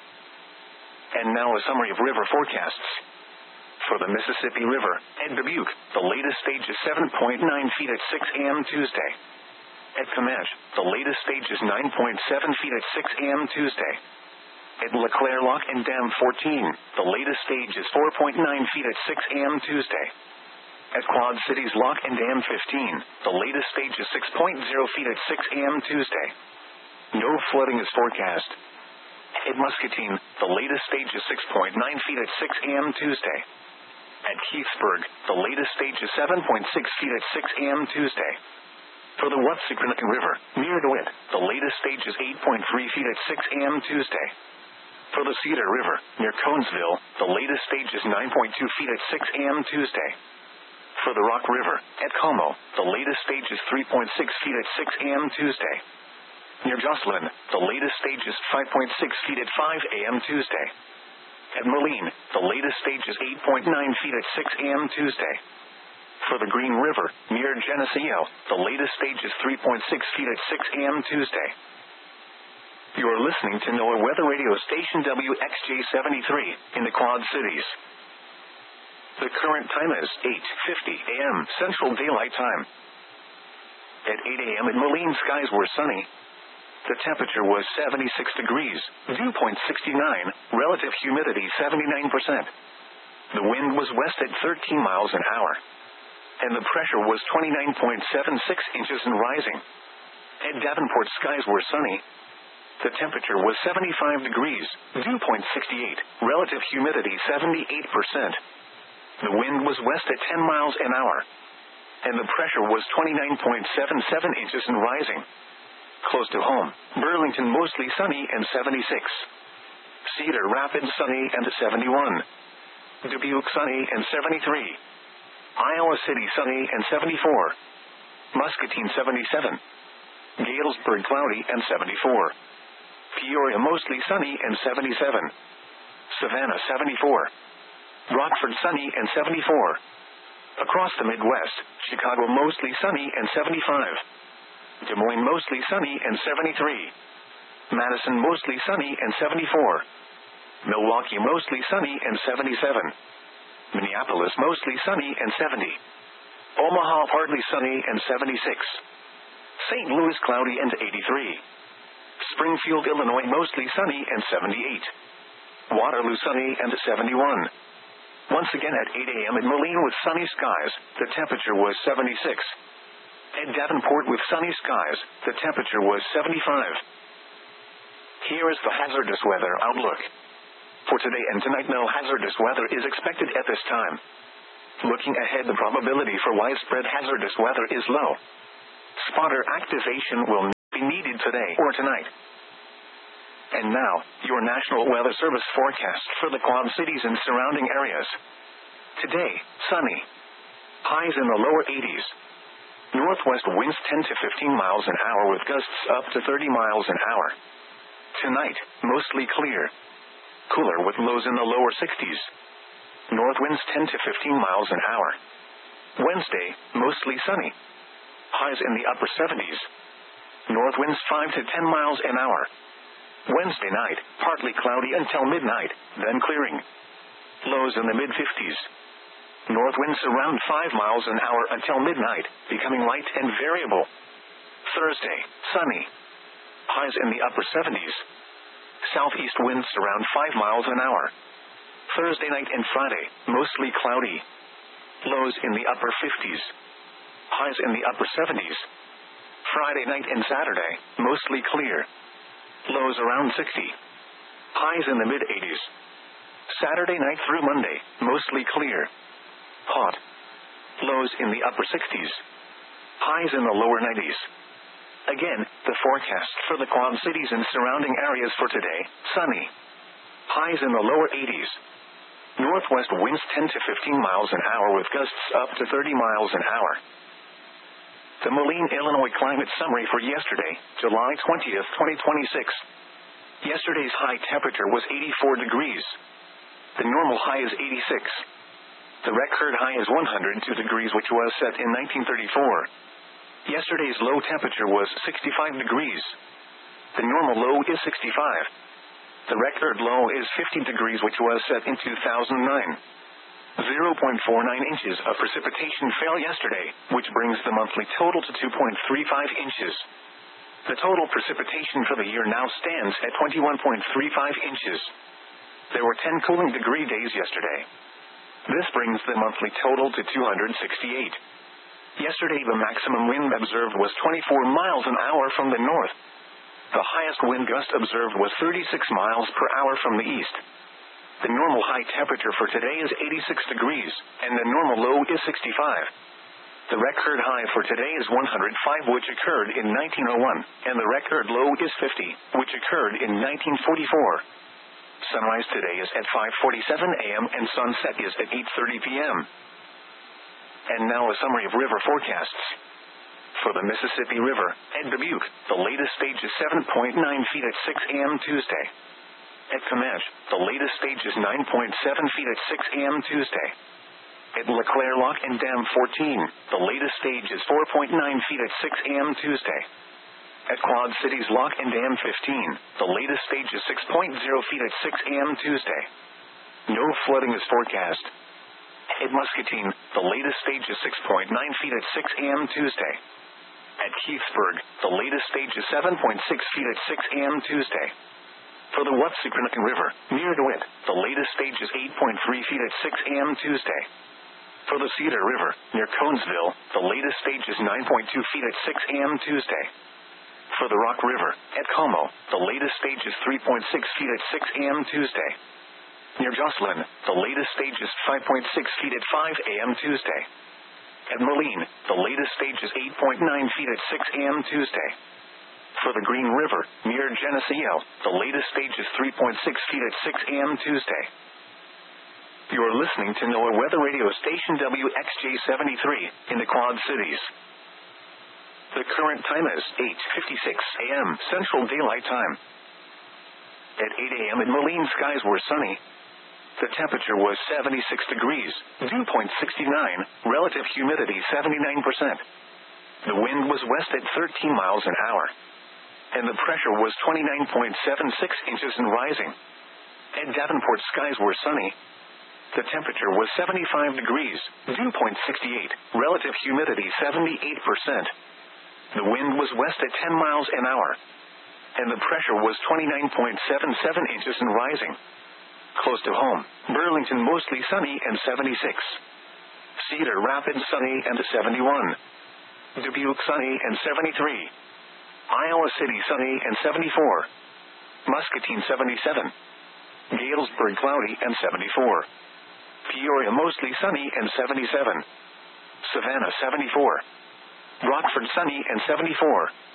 A: And now a summary of river forecasts. For the Mississippi River, at Dubuque, the latest stage is 7.9 feet at 6 a.m. Tuesday. At Comanche, the latest stage is 9.7 feet at 6 a.m. Tuesday. At LeClaire Lock and Dam 14, the latest stage is 4.9 feet at 6 a.m. Tuesday. At Quad Cities Lock and Dam 15, the latest stage is 6.0 feet at 6 a.m. Tuesday. No flooding is forecast. At Muscatine, the latest stage is 6.9 feet at 6 a.m. Tuesday. At Keithsburg, the latest stage is 7.6 feet at 6 a.m. Tuesday. For the Watsiconican River, near DeWitt, the latest stage is 8.3 feet at 6 a.m. Tuesday. For the Cedar River, near Conesville, the latest stage is 9.2 feet at 6 a.m. Tuesday. For the Rock River, at Como, the latest stage is 3.6 feet at 6 a.m. Tuesday. Near Jocelyn, the latest stage is 5.6 feet at 5 a.m. Tuesday. At Moline, the latest stage is 8.9 feet at 6 a.m. Tuesday. For the Green River, near Geneseo, the latest stage is 3.6 feet at 6 a.m. Tuesday. You are listening to NOAA Weather Radio Station WXJ-73 in the Quad Cities. The current time is 8:50 a.m. Central Daylight Time. At 8 a.m. at Moline, skies were sunny. The temperature was 76 degrees, dew point 69, relative humidity 79%. The wind was west at 13 miles an hour. And the pressure was 29.76 inches and rising. At Davenport, skies were sunny. The temperature was 75 degrees, dew point 68, relative humidity 78%. The wind was west at 10 miles an hour. And the pressure was 29.77 inches and rising. Close to home, Burlington mostly sunny and 76. Cedar Rapids sunny and 71. Dubuque sunny and 73. Iowa City sunny and 74. Muscatine 77. Galesburg cloudy and 74. Peoria mostly sunny and 77. Savannah 74. Rockford sunny and 74. Across the Midwest, Chicago mostly sunny and 75. Des Moines mostly sunny and 73. Madison mostly sunny and 74. Milwaukee mostly sunny and 77. Minneapolis mostly sunny and 70. Omaha partly sunny and 76. St. Louis cloudy and 83. Springfield, Illinois mostly sunny and 78. Waterloo sunny and 71. Once again at 8 a.m. at Moline with sunny skies, the temperature was 76. At Davenport with sunny skies, the temperature was 75. Here is the hazardous weather outlook. For today and tonight, no hazardous weather is expected at this time. Looking ahead, the probability for widespread hazardous weather is low. Spotter activation will be needed today or tonight. And now, your National Weather Service forecast for the Quad Cities and surrounding areas. Today, sunny. Highs in the lower 80s. Northwest winds 10 to 15 miles an hour with gusts up to 30 miles an hour. Tonight, mostly clear. Cooler with lows in the lower 60s. North winds 10 to 15 miles an hour. Wednesday, mostly sunny. Highs in the upper 70s. North winds 5 to 10 miles an hour. Wednesday night, partly cloudy until midnight, then clearing. Lows in the mid-50s. North winds around 5 miles an hour until midnight, becoming light and variable. Thursday, sunny. Highs in the upper 70s. Southeast winds around 5 miles an hour. Thursday night and Friday, mostly cloudy. Lows in the upper 50s. Highs in the upper 70s. Friday night and Saturday, mostly clear. Lows around 60. Highs in the mid-80s. Saturday night through Monday, mostly clear. Hot. Lows in the upper 60s. Highs in the lower 90s. Again, the forecast for the Quad Cities and surrounding areas for today, sunny. Highs in the lower 80s. Northwest winds 10 to 15 miles an hour with gusts up to 30 miles an hour. The Moline, Illinois climate summary for yesterday, July 20th, 2026. Yesterday's high temperature was 84 degrees. The normal high is 86. The record high is 102 degrees, which was set in 1934. Yesterday's low temperature was 65 degrees. The normal low is 65. The record low is 50 degrees, which was set in 2009. 0.49 inches of precipitation fell yesterday, which brings the monthly total to 2.35 inches. The total precipitation for the year now stands at 21.35 inches. There were 10 cooling degree days yesterday. This brings the monthly total to 268. Yesterday the maximum wind observed was 24 miles an hour from the north. The highest wind gust observed was 36 miles per hour from the east. The normal high temperature for today is 86 degrees, and the normal low is 65. The record high for today is 105, which occurred in 1901, and the record low is 50, which occurred in 1944. Sunrise today is at 5:47 a.m. and sunset is at 8:30 p.m. And now a summary of river forecasts. For the Mississippi River, at Dubuque, the latest stage is 7.9 feet at 6 a.m. Tuesday. At Comanche, the latest stage is 9.7 feet at 6 a.m. Tuesday. At LeClaire Lock and Dam 14, the latest stage is 4.9 feet at 6 a.m. Tuesday. At Quad Cities Lock and Dam 15, the latest stage is 6.0 feet at 6 a.m. Tuesday. No flooding is forecast. At Muscatine, the latest stage is 6.9 feet at 6 a.m. Tuesday. At Keithsburg, the latest stage is 7.6 feet at 6 a.m. Tuesday. For the Wapsipinicon River, near DeWitt, the latest stage is 8.3 feet at 6 a.m. Tuesday. For the Cedar River, near Conesville, the latest stage is 9.2 feet at 6 a.m. Tuesday. For the Rock River, at Como, the latest stage is 3.6 feet at 6 a.m. Tuesday. Near Jocelyn, the latest stage is 5.6 feet at 5 a.m. Tuesday. At Moline, the latest stage is 8.9 feet at 6 a.m. Tuesday. For the Green River, near Geneseo, the latest stage is 3.6 feet at 6 a.m. Tuesday. You're listening to NOAA Weather Radio Station WXJ73 in the Quad Cities. The current time is 8:56 a.m. Central Daylight Time. At 8 a.m. in Moline, skies were sunny. The temperature was 76 degrees, dew point 69, relative humidity 79%. The wind was west at 13 miles an hour. And the pressure was 29.76 inches and rising. At Davenport, skies were sunny. The temperature was 75 degrees, dew point 68, relative humidity 78%. The wind was west at 10 miles an hour. And the pressure was 29.77 inches and rising. Close to home, Burlington mostly sunny and 76. Cedar Rapids sunny and 71. Dubuque sunny and 73. Iowa City sunny and 74. Muscatine 77. Galesburg cloudy and 74. Peoria mostly sunny and 77. Savannah 74. Rockford sunny and 74.